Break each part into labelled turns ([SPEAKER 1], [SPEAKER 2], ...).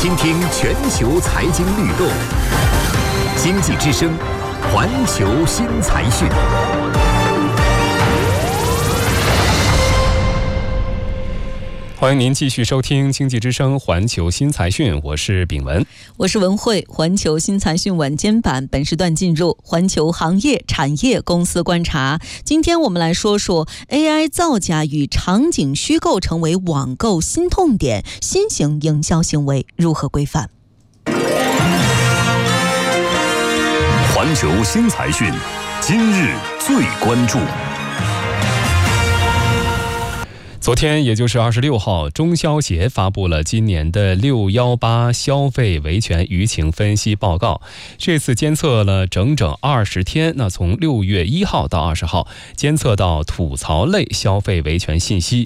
[SPEAKER 1] 倾听全球财经律动，经济之声，环球新财讯。
[SPEAKER 2] 欢迎您继续收听经济之声环球新财讯，我是炳文，
[SPEAKER 3] 我是文慧。环球新财讯晚间版本时段进入环球行业产业公司观察。今天我们来说说 AI 造假与场景虚构成为网购新痛点，新型营销行为如何规范？
[SPEAKER 1] 环球新财讯，今日最关注。
[SPEAKER 2] 昨天，也就是26号，中消协发布了今年的618消费维权舆情分析报告。这次监测了整整20天，那从6月1号到20号，监测到吐槽类消费维权信息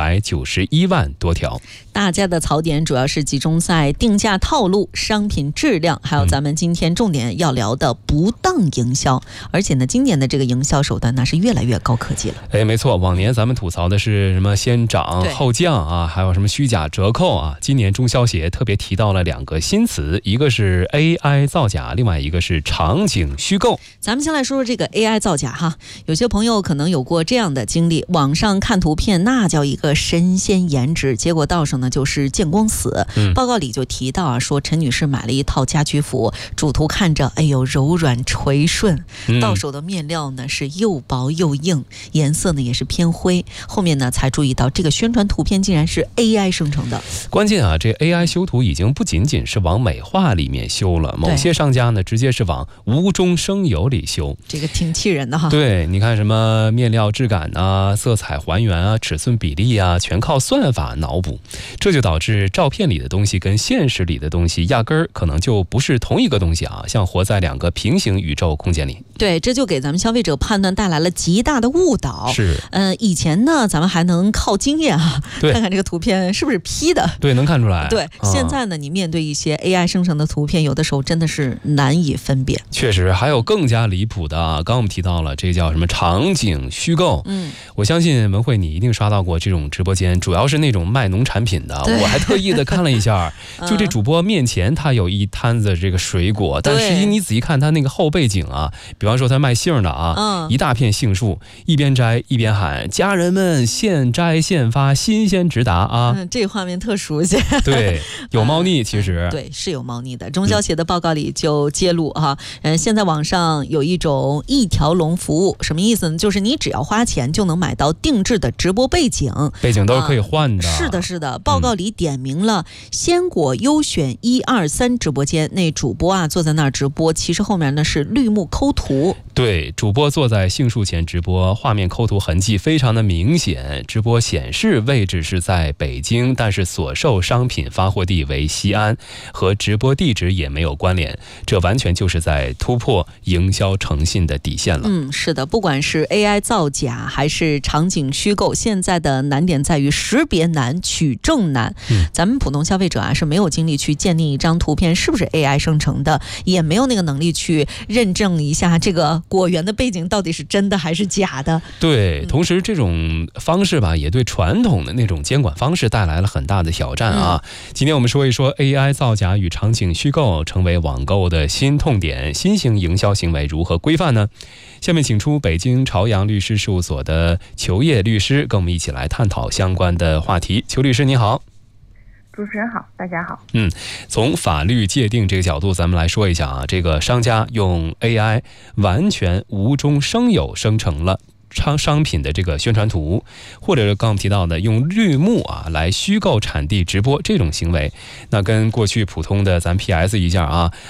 [SPEAKER 2] 191万多条。
[SPEAKER 3] 大家的槽点主要是集中在定价套路、商品质量，还有咱们今天重点要聊的不当营销。而且呢，今年的这个营销手段那是越来越高科技了。
[SPEAKER 2] 没错，往年咱们吐槽的是什么先涨后降啊，还有什么虚假折扣啊。今年中消协特别提到了2个新词，一个是 AI 造假，另外一个是场景虚构。
[SPEAKER 3] 咱们先来说说这个 AI 造假哈，有些朋友可能有过这样的经历，网上看图片那叫一个神仙颜值，结果到手呢就是见光死。报告里就提到啊，说陈女士买了一套家居服，主图看着柔软垂顺，到手的面料呢是又薄又硬，颜色呢也是偏灰，后面呢才注意到这个宣传图片竟然是 AI 生成的。
[SPEAKER 2] 关键啊，这 AI 修图已经不仅仅是往美化里面修了，某些商家呢直接是往无中生有里修，
[SPEAKER 3] 这个挺气人的哈。
[SPEAKER 2] 对，你看什么面料质感啊、色彩还原啊、尺寸比例啊，全靠算法脑补，这就导致照片里的东西跟现实里的东西压根儿可能就不是同一个东西啊，像活在2个平行宇宙空间里。
[SPEAKER 3] 对，这就给咱们消费者判断带来了极大的误导。
[SPEAKER 2] 是，
[SPEAKER 3] 以前呢，咱们还能靠经验啊，看看这个图片是不是 P 的。
[SPEAKER 2] 对，能看出来。
[SPEAKER 3] 对，现在呢，你面对一些 AI 生成的图片，有的时候真的是难以分辨。
[SPEAKER 2] 确实，还有更加离谱的啊！刚我们提到了，这叫什么场景虚构。我相信文慧你一定刷到过这种直播间，主要是那种卖农产品的。我还特意的看了一下，就这主播面前他有一摊子这个水果，但实际你仔细看他那个后背景啊，比方说他卖杏的啊，一大片杏树，一边摘一边喊家人们现摘现发，新鲜直达啊。
[SPEAKER 3] 这个画面特熟悉。
[SPEAKER 2] 对，有猫腻其实。
[SPEAKER 3] 对，是有猫腻的。中消协的报告里就揭露哈，现在网上有一种一条龙服务，什么意思呢？就是你只要花钱就能买到定制的直播背景，
[SPEAKER 2] 背景都是可以换的。
[SPEAKER 3] 是的，是的。报告里点名了鲜果优选123直播间，那主播啊坐在那儿直播，其实后面呢是绿幕抠图。
[SPEAKER 2] 对，主播坐在杏树前直播，画面抠图痕迹非常的明显。直播显示位置是在北京，但是所售商品发货地为西安，和直播地址也没有关联，这完全就是在突破营销诚信的底线了。
[SPEAKER 3] 是的，不管是 AI 造假还是场景虚构，现在的难点在于识别难、取证难。咱们普通消费者啊是没有精力去鉴定一张图片是不是 AI 生成的，也没有那个能力去认证一下这个果园的背景到底是真的还是假的。
[SPEAKER 2] 对，同时这种方式吧，也对传统的那种监管方式带来了很大的挑战啊。今天我们说一说 AI 造假与场景虚构成为网购的新痛点，新型营销行为如何规范呢？下面请出北京朝阳律师事务所的裘烨律师，跟我们一起来探讨相关的话题。裘律师你好。
[SPEAKER 4] 主持人好，大家好。
[SPEAKER 2] 从法律界定这个角度，咱们来说一下啊，这个商家用 AI 完全无中生有生成了商品的这个宣传图，或者是刚刚提到的用绿幕啊来虚构产地直播这种行为，那跟过去普通的咱 PS 一下啊，